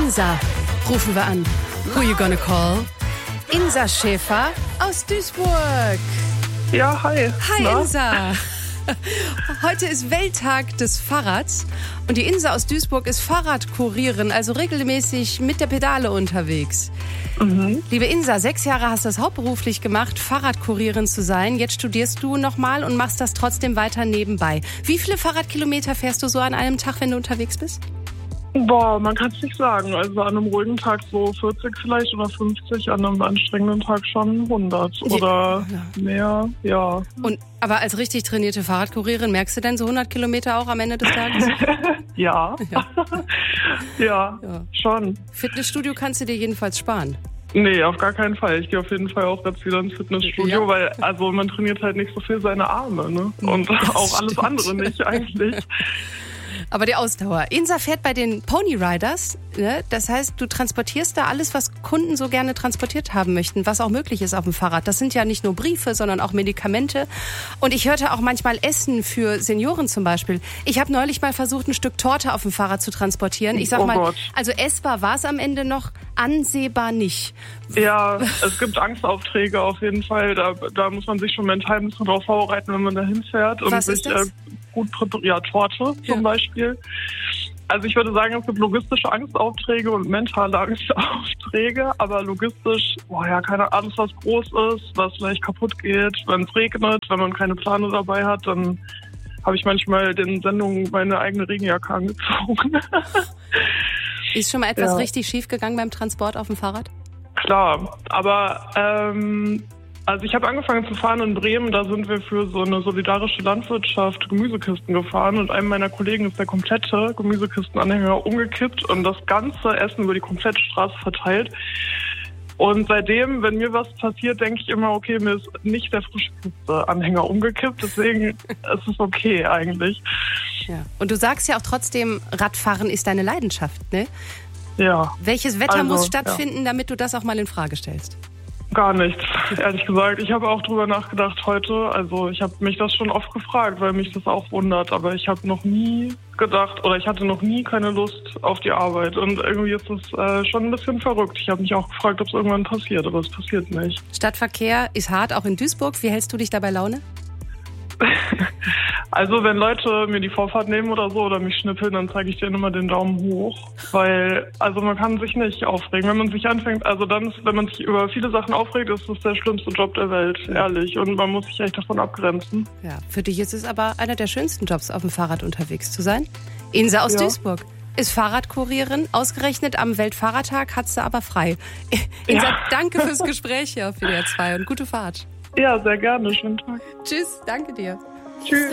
Insa rufen wir an. Who you gonna call? Insa Schäfer aus Duisburg. Ja, hi. Hi, na? Insa. Heute ist Welttag des Fahrrads und die Insa aus Duisburg ist Fahrradkurierin, also regelmäßig mit der Pedale unterwegs. Liebe Insa, 6 Jahre hast du das hauptberuflich gemacht, Fahrradkurierin zu sein. Jetzt studierst du nochmal und machst das trotzdem weiter nebenbei. Wie viele Fahrradkilometer fährst du so an einem Tag, wenn du unterwegs bist? Boah, man kann es nicht sagen. Also an einem ruhigen Tag so 40 vielleicht oder 50, an einem anstrengenden Tag schon 100 oder mehr, ja. Aber als richtig trainierte Fahrradkurierin merkst du denn so 100 Kilometer auch am Ende des Tages? Ja. Ja, schon. Fitnessstudio kannst du dir jedenfalls sparen. Nee, auf gar keinen Fall. Ich gehe auf jeden Fall auch jetzt wieder ins Fitnessstudio, weil also man trainiert halt nicht so viel seine Arme, ne? Und auch alles andere nicht eigentlich. Aber die Ausdauer. Insa fährt bei den Pony Riders, ne? Das heißt, du transportierst da alles, was Kunden so gerne transportiert haben möchten, was auch möglich ist auf dem Fahrrad. Das sind ja nicht nur Briefe, sondern auch Medikamente. Und ich hörte auch manchmal Essen für Senioren zum Beispiel. Ich habe neulich mal versucht, ein Stück Torte auf dem Fahrrad zu transportieren. Ich sag mal, also essbar war es am Ende noch, ansehbar nicht. Ja, es gibt Angstaufträge auf jeden Fall. Da muss man sich schon mental ein bisschen drauf vorbereiten, wenn man da hinfährt. Und was ist das? Gut präpariert, Torte zum Beispiel. Also ich würde sagen, es gibt logistische Angstaufträge und mentale Angstaufträge, aber logistisch, keine Ahnung, was groß ist, was vielleicht kaputt geht, wenn es regnet, wenn man keine Plane dabei hat, dann habe ich manchmal den Sendungen meine eigene Regenjacke angezogen. Ist schon mal etwas richtig schief gegangen beim Transport auf dem Fahrrad? Klar, aber also ich habe angefangen zu fahren in Bremen, da sind wir für so eine solidarische Landwirtschaft Gemüsekisten gefahren und einem meiner Kollegen ist der komplette Gemüsekistenanhänger umgekippt und das ganze Essen über die komplette Straße verteilt. Und seitdem, wenn mir was passiert, denke ich immer, okay, mir ist nicht der Frischkistenanhänger umgekippt, deswegen ist es okay eigentlich. Ja. Und du sagst ja auch trotzdem, Radfahren ist deine Leidenschaft, ne? Ja. Welches Wetter muss stattfinden, damit du das auch mal in Frage stellst? Gar nichts, ehrlich gesagt. Ich habe auch drüber nachgedacht heute. Also ich habe mich das schon oft gefragt, weil mich das auch wundert. Aber ich habe noch nie gedacht oder ich hatte noch nie keine Lust auf die Arbeit. Und irgendwie ist es schon ein bisschen verrückt. Ich habe mich auch gefragt, ob es irgendwann passiert, aber es passiert nicht. Stadtverkehr ist hart, auch in Duisburg. Wie hältst du dich da bei Laune? Also wenn Leute mir die Vorfahrt nehmen oder so oder mich schnippeln, dann zeige ich denen immer den Daumen hoch, weil also man kann sich nicht aufregen. Wenn man sich anfängt, also dann, wenn man sich über viele Sachen aufregt, ist das der schlimmste Job der Welt, ehrlich. Und man muss sich echt davon abgrenzen. Ja, für dich ist es aber einer der schönsten Jobs, auf dem Fahrrad unterwegs zu sein. Insa aus Duisburg ist Fahrradkurierin, ausgerechnet am Weltfahrradtag hat sie aber frei. Insa, danke fürs Gespräch hier auf WDR 2 und gute Fahrt. Ja, sehr gerne. Schönen Tag. Tschüss, danke dir. Tschüss.